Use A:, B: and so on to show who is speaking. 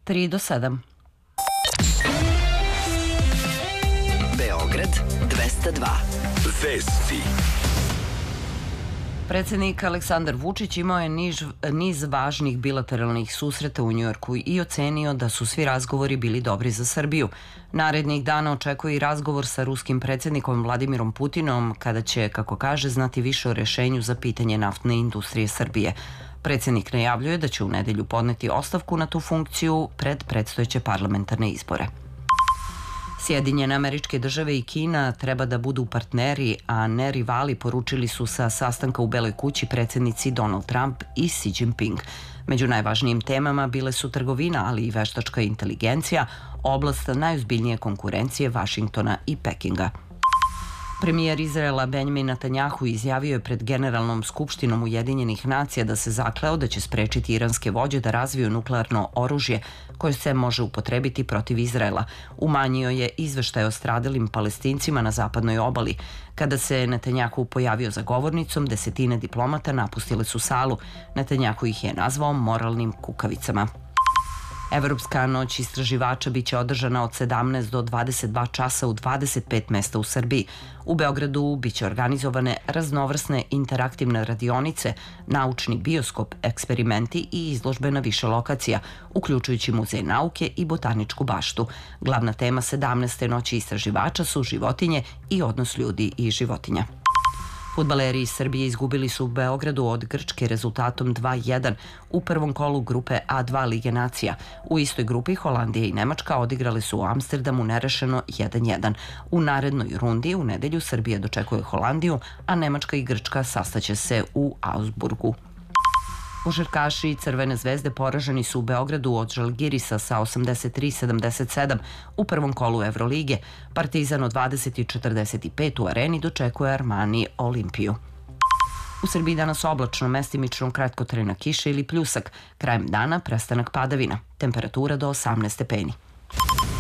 A: 3 do 7.
B: Beograd 202. Vesti.
A: Predsednik Aleksandar Vučić imao je niz važnih bilateralnih susreta u Njujorku i ocenio da su svi razgovori bili dobri za Srbiju. Narednih dana očekuje i razgovor sa ruskim predsednikom Vladimirom Putinom, kada će, kako kaže, znati više o rešenju za pitanje naftne industrije Srbije. Predsednik najavljuje da će u nedelju podneti ostavku na tu funkciju pred predstojeće parlamentarne izbore. Sjedinjene Američke Države i Kina treba da budu partneri, a ne rivali, poručili su sa sastanka u Beloj kući predsednici Donald Trump i Xi Jinping. Među najvažnijim temama bile su trgovina, ali i veštačka inteligencija, oblast najozbiljnije konkurencije Vašingtona i Pekinga. Premijer Izraela Benjamin Netanjahu izjavio je pred Generalnom skupštinom Ujedinjenih nacija da se zakleo da će sprečiti iranske vođe da razviju nuklearno oružje koje se može upotrebiti protiv Izraela. Umanjio je izveštaj o stradalim Palestincima na zapadnoj obali. Kada se Netanjahu pojavio za govornicom, desetine diplomata napustile su salu. Netanjahu ih je nazvao moralnim kukavicama. Evropska noć istraživača biće održana od 17 do 22 časa u 25 mesta u Srbiji. U Beogradu biće organizovane raznovrsne interaktivne radionice, naučni bioskop, eksperimenti i izložbe na više lokacija, uključujući Muzej nauke i Botaničku baštu. Glavna tema 17. noći istraživača su životinje i odnos ljudi i životinja. Fudbaleri iz Srbije izgubili su u Beogradu od Grčke rezultatom 2:1 u prvom kolu grupe A2 Lige nacija. U istoj grupi Holandija i Nemačka odigrali su u Amsterdamu nerešeno 1:1. U narednoj rundi u nedelju Srbija dočekuje Holandiju, a Nemačka i Grčka sastaće se u Augsburgu. Košarkaši Crvene zvezde poraženi su u Beogradu od Žalgirisa sa 83-77 u prvom kolu Evrolige. Partizan od 20-45 u Areni dočekuje Armani Olimpiju. U Srbiji danas oblačno, mestimično kratkotrajna kiša ili pljusak. Krajem dana prestanak padavina. Temperatura do 18 stepeni.